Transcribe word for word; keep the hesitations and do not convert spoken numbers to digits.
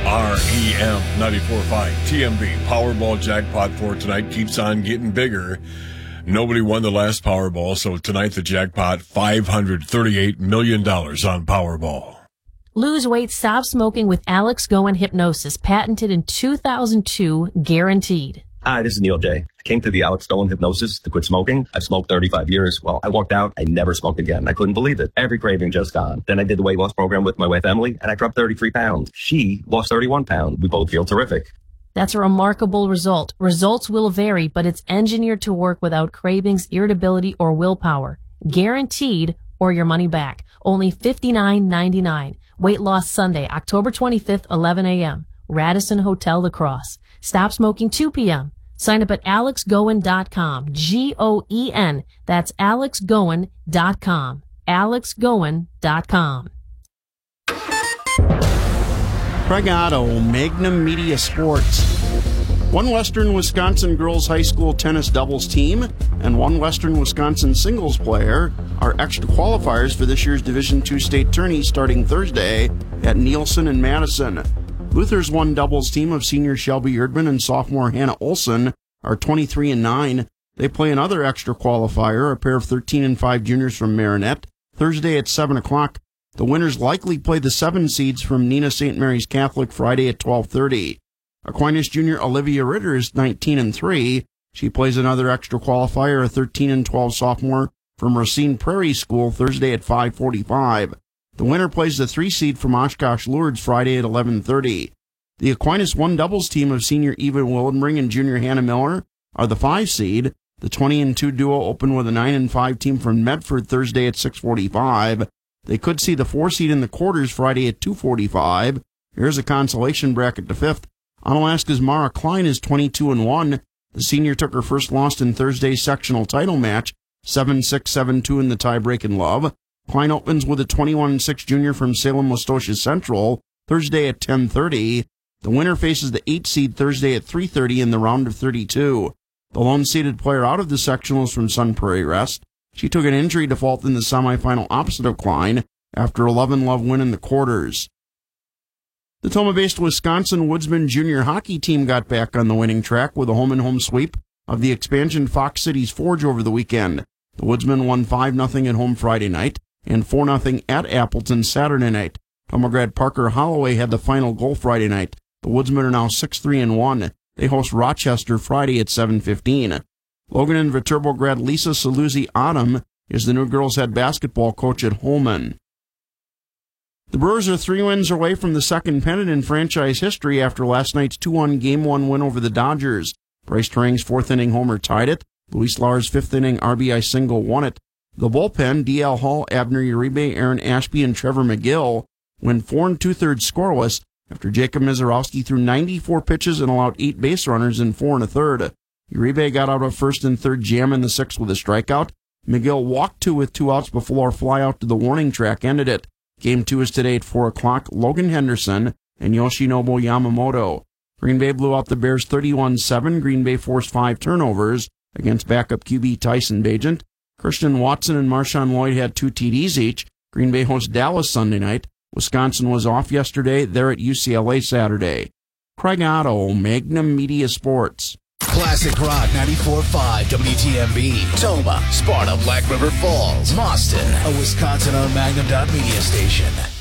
R E M ninety-four point five T M B Powerball jackpot for tonight keeps on getting bigger. Nobody won the last Powerball, so tonight the jackpot, five hundred thirty-eight million dollars on Powerball. Lose weight, stop smoking with Alex Goen Hypnosis, patented in two thousand two, guaranteed. Hi, this is Neil J. I came to the Alex Goen Hypnosis to quit smoking. I've smoked thirty-five years. Well, I walked out. I never smoked again. I couldn't believe it. Every craving just gone. Then I did the weight loss program with my wife, Emily, and I dropped thirty-three pounds. She lost thirty-one pounds. We both feel terrific. That's a remarkable result. Results will vary, but it's engineered to work without cravings, irritability, or willpower. Guaranteed, or your money back. Only fifty-nine ninety-nine. Weight Loss Sunday, October twenty-fifth, eleven a.m. Radisson Hotel La Crosse. Stop smoking two p.m. Sign up at alex goen dot com. G O E N. That's alex goen dot com. alex goen dot com. Craig Otto, Magnum Media Sports. One Western Wisconsin girls high school tennis doubles team and one Western Wisconsin singles player are extra qualifiers for this year's Division two state tourney starting Thursday at Nielsen and Madison. Luther's one doubles team of senior Shelby Erdman and sophomore Hannah Olson are twenty-three and nine. They play another extra qualifier, a pair of thirteen and five juniors from Marinette, Thursday at seven o'clock. The winners likely play the seven seeds from Neenah Saint Mary's Catholic Friday at twelve thirty. Aquinas junior Olivia Ritter is nineteen and three. She plays another extra qualifier, a thirteen and twelve sophomore from Racine Prairie School Thursday at five forty-five. The winner plays the three seed from Oshkosh Lourdes Friday at eleven thirty. The Aquinas one doubles team of senior Eva Wildenbring and junior Hannah Miller are the five seed. The twenty and two duo open with a nine and five team from Medford Thursday at six forty-five. They could see the four seed in the quarters Friday at two forty-five. Here's a consolation bracket to fifth. Onalaska's Mara Klein is twenty-two and one. The senior took her first loss in Thursday's sectional title match, seven six, seven two in the tiebreak in love. Klein opens with a twenty-one and six junior from Salem-Waustotia Central, Thursday at ten thirty. The winner faces the eight seed Thursday at three thirty in the round of thirty-two. The lone seeded player out of the sectionals from Sun Prairie Rest. She took an injury default in the semifinal opposite of Klein after eleven love win in the quarters. The Toma-based Wisconsin Woodsman junior hockey team got back on the winning track with a home-and-home sweep of the expansion Fox Cities Forge over the weekend. The Woodsmen won five nothing at home Friday night and four nothing at Appleton Saturday night. Toma grad Parker Holloway had the final goal Friday night. The Woodsmen are now six three and one. They host Rochester Friday at seven fifteen. Logan and Viterbo grad Lisa Saluzzi Autumn is the new girls' head basketball coach at Holman. The Brewers are three wins away from the second pennant in franchise history after last night's two one Game one win over the Dodgers. Bryce Turang's fourth-inning homer tied it. Luis Lauer's fifth-inning R B I single won it. The bullpen, D L Hall, Abner Uribe, Aaron Ashby, and Trevor McGill went four and two-thirds scoreless after Jacob Mizorowski threw ninety-four pitches and allowed eight base runners in four and a third. Uribe got out of first and third jam in the sixth with a strikeout. McGill walked two with two outs before a fly out to the warning track ended it. Game two is today at four o'clock. Logan Henderson and Yoshinobu Yamamoto. Green Bay blew out the Bears thirty-one seven. Green Bay forced five turnovers against backup Q B Tyson Bagent. Christian Watson and Marshawn Lloyd had two T Ds each. Green Bay hosts Dallas Sunday night. Wisconsin was off yesterday. They're at U C L A Saturday. Craig Otto, Magnum Media Sports. Classic Rock ninety-four point five W T M B. Toma, Sparta, Black River Falls, Mauston, a Wisconsin-owned Magnum Media station.